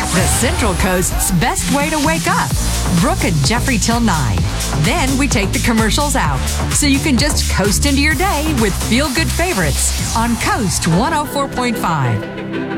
The Central Coast's best way to wake up. Brooke and Jeffrey till 9. Then we take the commercials out, so you can just coast into your day with feel-good favorites on Coast 104.5.